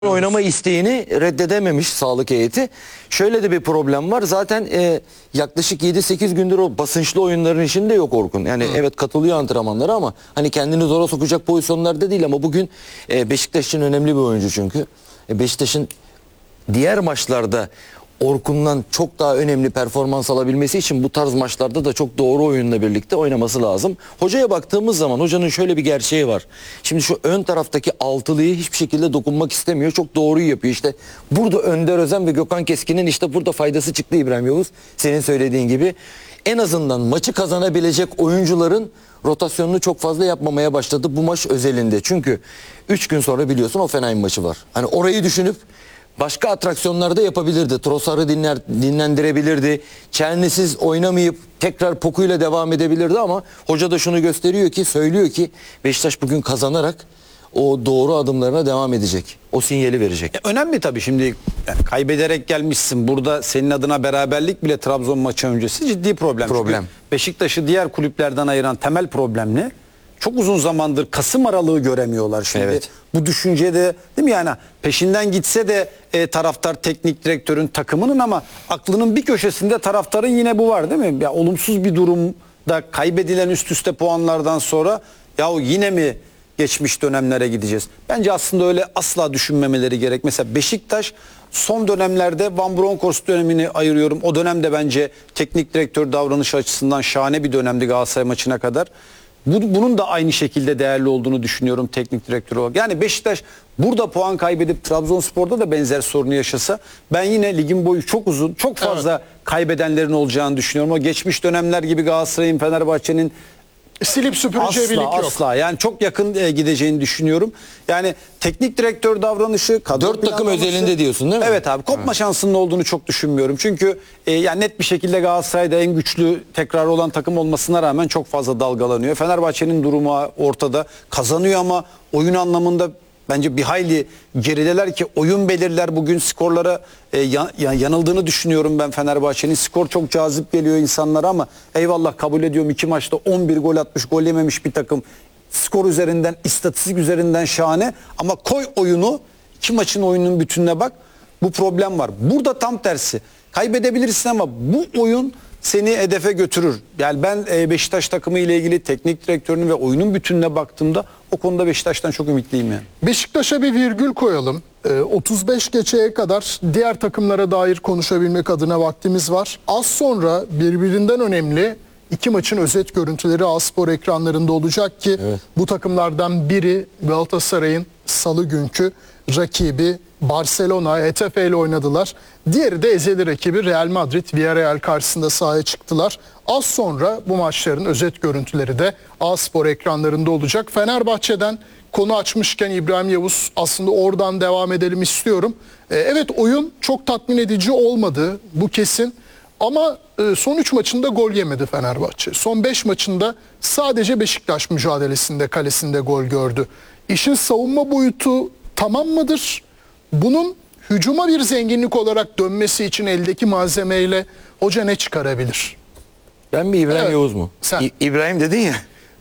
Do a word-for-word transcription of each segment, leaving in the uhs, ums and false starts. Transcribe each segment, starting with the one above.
Oynama isteğini reddedememiş sağlık heyeti. Şöyle de bir problem var. Zaten e, yaklaşık yedi sekiz gündür o basınçlı oyunların içinde yok Orkun. Yani Hı. evet katılıyor antrenmanlara ama hani kendini zora sokacak pozisyonlarda değil ama bugün e, Beşiktaş için önemli bir oyuncu çünkü. E, Beşiktaş'ın diğer maçlarda Orkun'dan çok daha önemli performans alabilmesi için bu tarz maçlarda da çok doğru oyunla birlikte oynaması lazım. Hocaya baktığımız zaman hocanın şöyle bir gerçeği var. Şimdi şu ön taraftaki altılıyı hiçbir şekilde dokunmak istemiyor. Çok doğruyu yapıyor. İşte burada Önder Özen ve Gökhan Keskin'in işte burada faydası çıktı İbrahim Yavuz. Senin söylediğin gibi. En azından maçı kazanabilecek oyuncuların rotasyonunu çok fazla yapmamaya başladı bu maç özelinde. Çünkü üç gün sonra biliyorsun Hoffenheim maçı var. Hani orayı düşünüp başka atraksiyonlarda yapabilirdi. Trossard'ı dinler, dinlendirebilirdi. Çelnisiz oynamayıp tekrar Poku'yla devam edebilirdi ama hoca da şunu gösteriyor ki, söylüyor ki Beşiktaş bugün kazanarak o doğru adımlarına devam edecek. O sinyali verecek. E, önemli tabii şimdi yani kaybederek gelmişsin. Burada senin adına beraberlik bile Trabzon maçı öncesi ciddi problem. Problem. Çünkü Beşiktaş'ı diğer kulüplerden ayıran temel problem ne? Çok uzun zamandır Kasım aralığı göremiyorlar şimdi. Evet. Bu düşüncede değil mi yani peşinden gitse de e, taraftar teknik direktörün takımının ama aklının bir köşesinde taraftarın yine bu var değil mi? Ya olumsuz bir durumda kaybedilen üst üste puanlardan sonra ya yine mi geçmiş dönemlere gideceğiz? Bence aslında öyle asla düşünmemeleri gerek. Mesela Beşiktaş son dönemlerde Van Bronckhorst dönemini ayırıyorum. O dönemde bence teknik direktör davranışı açısından şahane bir dönemdi Galatasaray maçına kadar. Bu, bunun da aynı şekilde değerli olduğunu düşünüyorum teknik direktör olarak. Yani Beşiktaş burada puan kaybedip Trabzonspor'da da benzer sorunu yaşasa ben yine ligin boyu çok uzun, çok fazla evet. kaybedenlerin olacağını düşünüyorum. O geçmiş dönemler gibi Galatasaray'ın, Fenerbahçe'nin silip süpüreceği bir lig yok. Asla yani çok yakın e, gideceğini düşünüyorum. Yani teknik direktör davranışı, kadro dört takım özelinde diyorsun değil mi? Evet abi kopma ha. şansının olduğunu çok düşünmüyorum. Çünkü e, yani net bir şekilde Galatasaray'da en güçlü tekrar olan takım olmasına rağmen çok fazla dalgalanıyor. Fenerbahçe'nin durumu ortada. Kazanıyor ama oyun anlamında bence bir hayli gerideler ki oyun belirler bugün skorlara e, yan, yanıldığını düşünüyorum ben Fenerbahçe'nin. Skor çok cazip geliyor insanlara ama eyvallah kabul ediyorum iki maçta on bir gol atmış, gol yememiş bir takım. Skor üzerinden, istatistik üzerinden şahane ama koy oyunu, iki maçın oyununun bütününe bak, bu problem var. Burada tam tersi. Kaybedebilirsin ama bu oyun seni hedefe götürür. Yani ben Beşiktaş takımı ile ilgili teknik direktörünün ve oyunun bütününe baktığımda o konuda Beşiktaş'tan çok ümitliyim yani. Beşiktaş'a bir virgül koyalım. otuz beş geçeye kadar diğer takımlara dair konuşabilmek adına vaktimiz var. Az sonra birbirinden önemli iki maçın özet görüntüleri A-Spor ekranlarında olacak ki evet. bu takımlardan biri Galatasaray'ın salı günkü rakibi Barcelona, Getafe ile oynadılar. Diğeri de ezeli rakibi Real Madrid, Villarreal karşısında sahaya çıktılar. Az sonra bu maçların özet görüntüleri de A-Spor ekranlarında olacak. Fenerbahçe'den konu açmışken İbrahim Yavuz aslında oradan devam edelim istiyorum. Ee, evet oyun çok tatmin edici olmadı, bu kesin. Ama son üç maçında gol yemedi Fenerbahçe. Son beş maçında sadece Beşiktaş mücadelesinde kalesinde gol gördü. İşin savunma boyutu tamam mıdır? Bunun hücuma bir zenginlik olarak dönmesi için eldeki malzemeyle hoca ne çıkarabilir? Ben mi İbrahim evet, Yavuz mu? Sen. İ İbrahim dedin ya.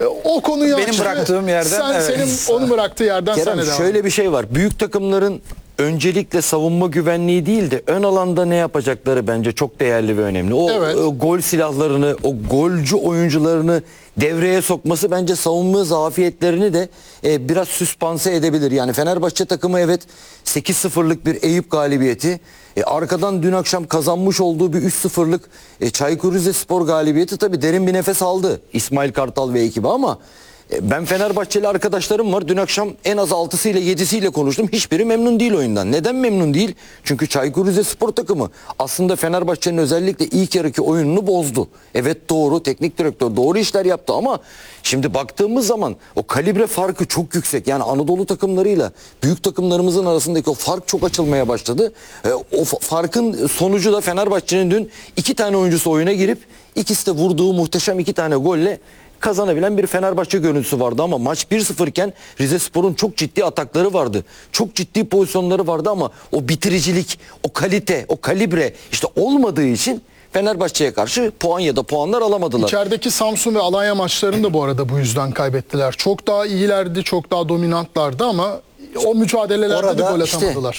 O konuyu benim açtı. bıraktığım yerden. Sen evet. senin onu bıraktığı yerden Kerem, sana devam. şöyle bir şey var. Büyük takımların öncelikle savunma güvenliği değil de ön alanda ne yapacakları bence çok değerli ve önemli. O, evet. o gol silahlarını, o golcü oyuncularını devreye sokması bence savunma zafiyetlerini de e, biraz süspanse edebilir. Yani Fenerbahçe takımı evet sekiz sıfırlık bir Eyüp galibiyeti. E, arkadan dün akşam kazanmış olduğu bir üç sıfırlık e, Çaykur Rizespor galibiyeti tabii derin bir nefes aldı İsmail Kartal ve ekibi ama ben Fenerbahçeli arkadaşlarım var. Dün akşam en az altısıyla yedisiyle konuştum. Hiçbiri memnun değil oyundan. Neden memnun değil? Çünkü Çaykur Rizespor takımı aslında Fenerbahçe'nin özellikle ilk yarıki oyununu bozdu. Evet doğru, teknik direktör doğru işler yaptı ama şimdi baktığımız zaman o kalibre farkı çok yüksek. Yani Anadolu takımlarıyla büyük takımlarımızın arasındaki o fark çok açılmaya başladı. E, o farkın sonucu da Fenerbahçe'nin dün iki tane oyuncusu oyuna girip ikisi de vurduğu muhteşem iki tane golle kazanabilen bir Fenerbahçe görüntüsü vardı ama maç bir sıfır iken Rizespor'un çok ciddi atakları vardı. Çok ciddi pozisyonları vardı ama o bitiricilik, o kalite, o kalibre işte olmadığı için Fenerbahçe'ye karşı puan ya da puanlar alamadılar. İçerideki Samsun ve Alanya maçlarını da bu arada bu yüzden kaybettiler. Çok daha iyilerdi, çok daha dominantlardı ama o mücadelelerde Orada de gol işte atamadılar.